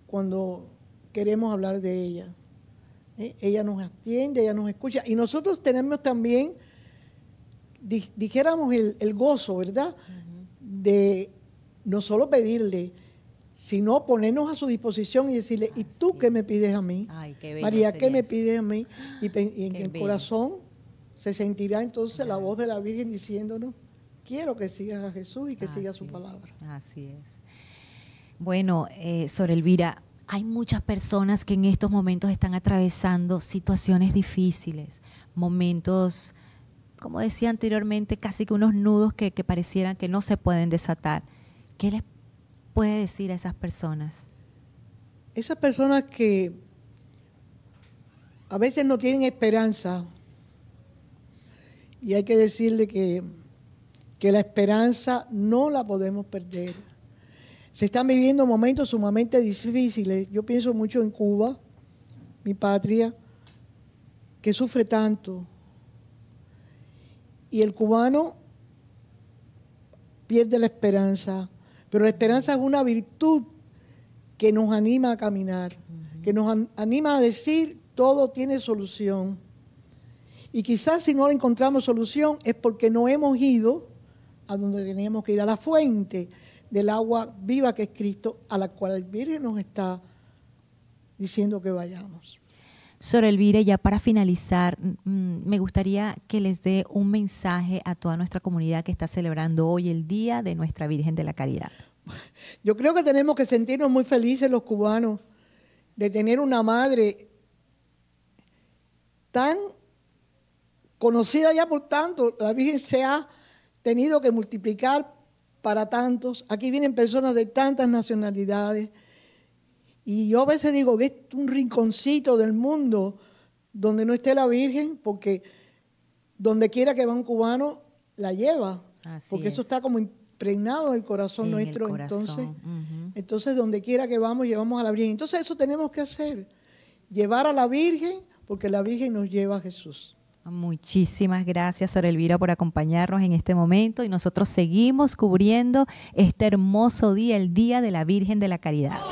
cuando queremos hablar de ella. Ella nos atiende, ella nos escucha. Y nosotros tenemos también, dijéramos, el gozo, ¿verdad? De no solo pedirle, sino ponernos a su disposición y decirle, ¿y tú qué me pides a mí? Ay, qué bello. María, ¿qué me eso. pides a mí? Y en Qué el bello. corazón se sentirá entonces la voz de la Virgen diciéndonos, quiero que sigas a Jesús y que sigas su palabra. Así es. Bueno, Sor Elvira, hay muchas personas que en estos momentos están atravesando situaciones difíciles, momentos, como decía anteriormente, casi que unos nudos que parecieran que no se pueden desatar. ¿Qué les puede decir a esas personas? Esas personas que a veces no tienen esperanza, y hay que decirle que la esperanza no la podemos perder. Se están viviendo momentos sumamente difíciles. Yo pienso mucho en Cuba, mi patria, que sufre tanto. Y el cubano pierde la esperanza, pero la esperanza es una virtud que nos anima a caminar, que nos anima a decir, todo tiene solución. Y quizás si no le encontramos solución es porque no hemos ido a donde teníamos que ir, a la fuente del agua viva que es Cristo, a la cual el Virgen nos está diciendo que vayamos. Sor Elvira, ya para finalizar, me gustaría que les dé un mensaje a toda nuestra comunidad que está celebrando hoy el Día de Nuestra Virgen de la Caridad. Yo creo que tenemos que sentirnos muy felices los cubanos de tener una madre tan conocida ya por tanto. La Virgen se ha tenido que multiplicar para tantos. Aquí vienen personas de tantas nacionalidades. Y yo a veces digo, ves un rinconcito del mundo donde no esté la Virgen, porque donde quiera que va un cubano, la lleva. Porque eso está como impregnado en el corazón nuestro. El corazón. Entonces, donde quiera que vamos, llevamos a la Virgen. Entonces, eso tenemos que hacer. Llevar a la Virgen, porque la Virgen nos lleva a Jesús. Muchísimas gracias, Sor Elvira, por acompañarnos en este momento y nosotros seguimos cubriendo este hermoso día, el Día de la Virgen de la Caridad.